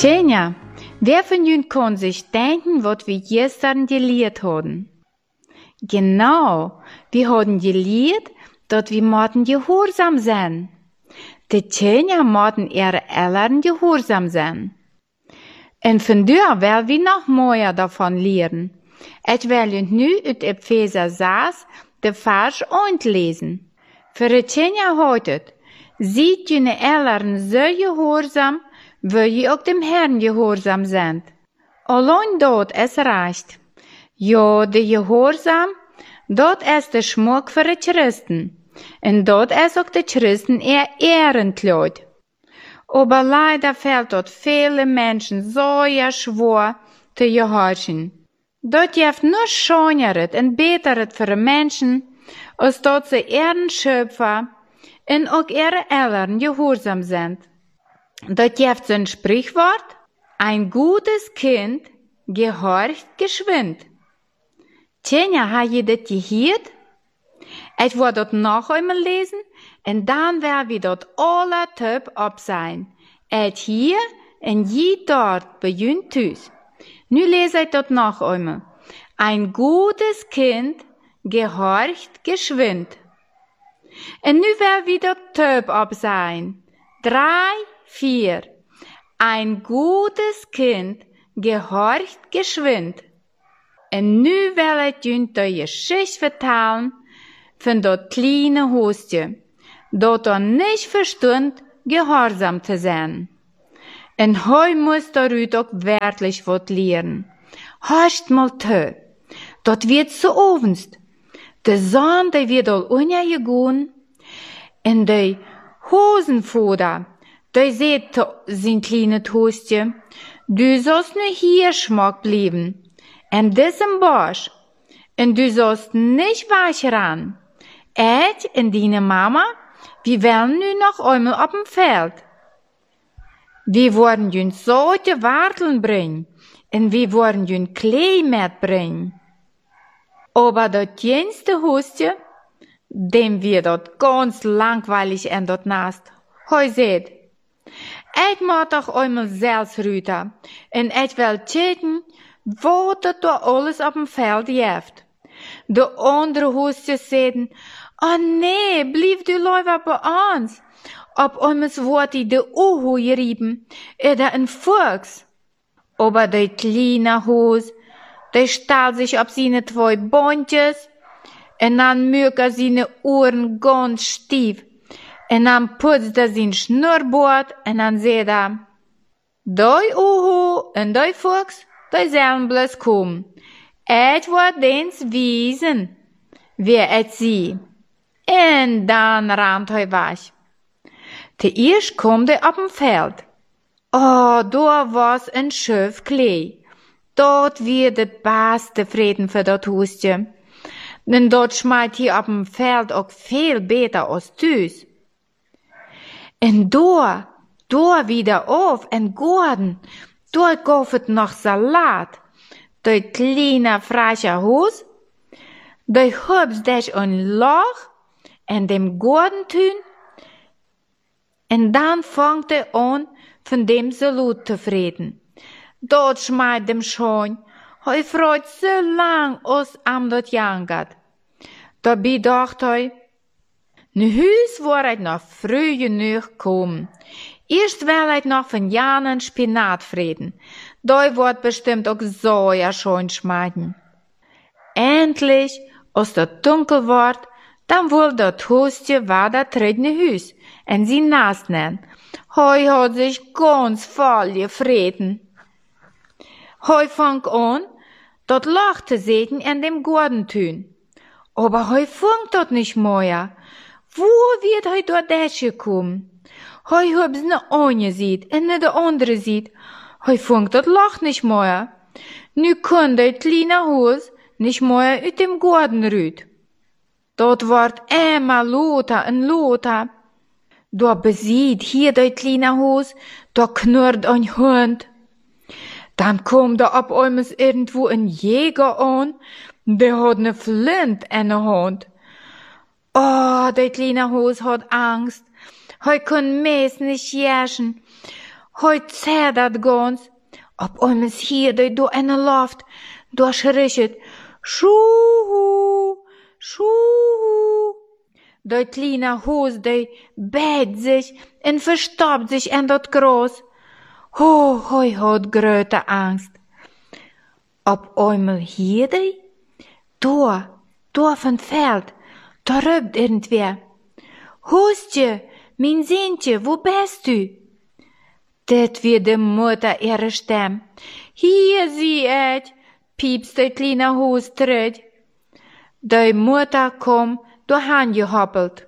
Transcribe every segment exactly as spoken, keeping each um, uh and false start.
Tjenja, wer von jün kann sich denken, was wir gestern gelehrt haben? Genau, wir haben gelehrt, dass wir moten gehorsam sein. Die Tjenja moten ihre Eltern gehorsam sein. En vandaar wil we nog mooier davon leren. Ich will uns nu uit Epheser sechs de Vers eins lesen. Für die Tjenja heute, seid jene Eltern so gehorsam, weil je auch dem Herrn gehorsam sind. Allein dort ist recht. Ja, de Gehorsam, dort ist der Schmuck für die Christen. Und dort ist auch die Christen eher Ehrenkleid. Aber leider fällt dort viele Menschen so ja schwer zu gehorchen. Dort gibt nur schöneres und besseres für die Menschen, als dort sie ihren Schöpfer und auch ihre Eltern gehorsam sind. Dort gibt so ein Sprichwort, ein gutes Kind gehorcht geschwind. Tjenja, ha je das gehört? Ich will dort noch einmal lesen, und dann werden wir dort alle Typ ab sein. Ich hier und je dort bei jün Tüs. Nu lese ich dort noch einmal. Ein gutes Kind gehorcht geschwind. Und nu werden wir dort Typ ab sein. Drei, vier. Ein gutes Kind gehorcht geschwind. Und nu will ich jün die Geschichte vertellen von dort kleine Hostje, dort er nicht verstund, gehorsam zu sein. Und heu muss der Rüd auch wirklich wat lernen. Hast mal tö, dort wird so ovenst. De Sonn, der wird all ungegangen, und de Hosenfuder, der seht sein kleine Hostje, du sollst nur hier schmack bleiben, in diesem Bosch, und du sollst nicht weich ran. Ich und deine Mama, wir wollen nu noch einmal auf dem Feld. Wir wollen jün solche Warteln bringen, und wir wollen jün Klee mitbringen. Aber dort jüngste Hustje, dem wird dort ganz langweilig und dort nast. Heu seht, ich mag doch einmal selbst rüter, und ich will checken, wo dort alles auf dem Feld gibt. De andere Hustje sagen, oh nee, blieb du lieber bei uns. Ob uns wird die de Uhu gerieben, oder ein Fuchs. Aber de kleine Hus, de stellt sich auf seine zwei Bondjes, und dann mögt er seine Ohren ganz stief, und dann putzt er sein Schnurrbart, und dann sagt er, dei Uhu und dei Fuchs, dei sollen bloß kommen. Ich wird dens wiesen, wer ich sie. Und dann rannt er weg. Zuerst kommt er auf dem Feld. Oh, da war's ein Schöf Klee. Dort wird das beste Frieden für das Hustje. Denn dort schmeißt hier auf dem Feld auch viel besser als Tüs. Und da, da wieder auf in Gordon, dort kauft noch Salat. Der kleine frische Hus, der hübsch dich ein Loch in dem Gordentün, und dann fängt er an, von dem Salat zu reden. Dort schmeißt dem schon, er freut so lang, als am dort jangat. Dabei dachte er, nu Hüs war ich noch früh genug kommen. Erst will ich noch von Janen Spinat reden. Da wird bestimmt auch so ja schon schmecken. Endlich, als das dunkel wird, dann will das Hustje weiter treten Hüs und sie nass nennen. Heu hat sich ganz voll gefreten. Heu fang an, dort Loch zu sehen in dem Gordentün. Aber heu funkt dort nicht mehr. Wo wird heu dort durchgekommen? Heu hab's ne eine sieht und ne de andere sieht. Heu funkt dort Loch nicht mehr. Nu kann der kleine Hus nicht mehr uit dem Gordon rüt. Dort wird immer lauter und lauter. Da besieht hier der kleine Hus, da knurrt ein Hund. Dann kommt da ab einmal irgendwo ein Jäger an, der hat ne Flint in der Hand. Oh, der kleine Hus hat Angst. Heu kann meist nicht jaschen. Heut zäh dat gons. Op einmal hier, dei do en Loft, do schrischt, schuhu, schuhu. Dei kleine Hus, dei beit sich en verstoppt sich en dat Gros. Ho, hoi hat gröte Angst. Op einmal hier, dei, do, do von Feld, da rübt irgendwer. Hustje, mein Sintje, wo bist du? Dat wie de Mutter ihre Stimme. Hier zie ich, piepst de kleine Hus terug. De Mutter kom doorheen gehoppelt.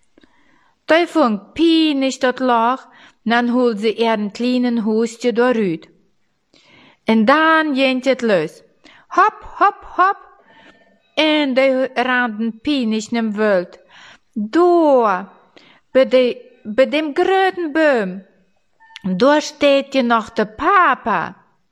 De vond pijnlich dat lach, dan holt sie ihren kleinen Hustje dooruit. En dan ging het los. Hop, hop, hop. En de randen pijnlich nem Wald. Door, bij, de, bij dem groten boom. Daar steht je noch de Papa.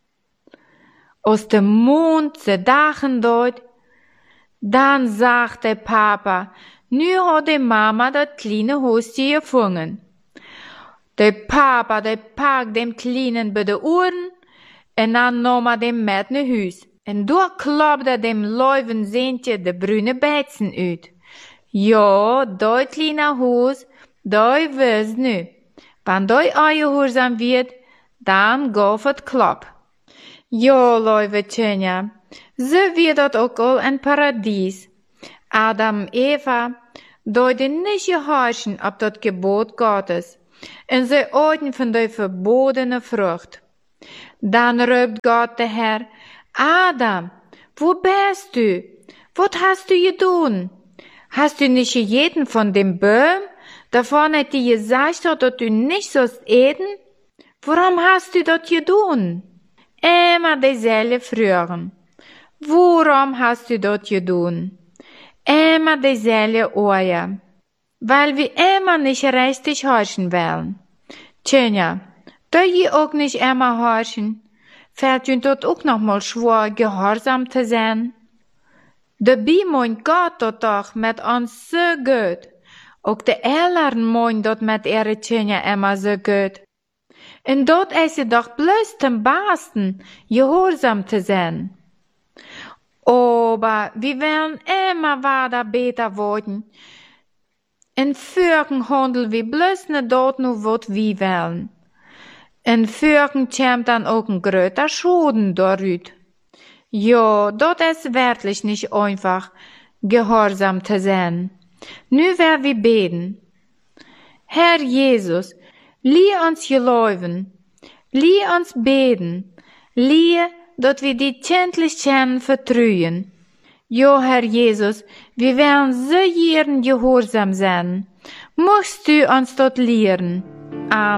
Aus dem Mond ze dagen dort. Dan sagt der Papa, nu hat die Mama dat kleine Hustje gefangen. Der Papa, der pakt dem Kleinen bei de Ohren en dan nam er dem met naar huis. En door klopte dem Leuven Sintje de brune Betzen uit. Ja, dat kleine Hus, dat wist nu. Wenn doi eingehorsam wird, dann gaf het klap. Ja, Leuvetjenja, so wird dat ook al in Paradies. Adam, Eva, deuten nicht gehorchen op dat Gebot Gottes, en sie aten von der verbotene Frucht. Dann ruft Gott der Herr, Adam, wo bist du? Was hast du getan? Hast du nicht gegeten von dem Baum, davon hat die gesagt, dass du nicht sollst eten? Warum hast du das getan? Immer dieselbe Fragen. Warum hast du das getan? Immer dieselbe Ohren. Weil wir immer nicht richtig horchen wollen. Tja, da je auch nicht immer horchen, fällt uns dort auch noch mal schwer, gehorsam zu sein. Dabei meint Gott dat doch mit uns so gut. Auch de Eltern meinen dat mit ihre Kinder immer so gut. Und dort ist sie doch bloß zum Besten, gehorsam zu sein. Aber wir wollen immer weiter besser werden. In Führen handeln wir bloß nicht dort nur, was wir wollen. In Führen kommt dann auch ein größer Schaden daraus. Ja, dort ist wirklich nicht einfach, gehorsam zu sein. Nu werden wir beten. Herr Jesus, lehr uns geloven, lehr uns beten, lehr, dat wir die kindlich können vertrauen. Ja, Herr Jesus, wir werden so gern gehorsam sein. Möchtest du uns dort lehren? Amen.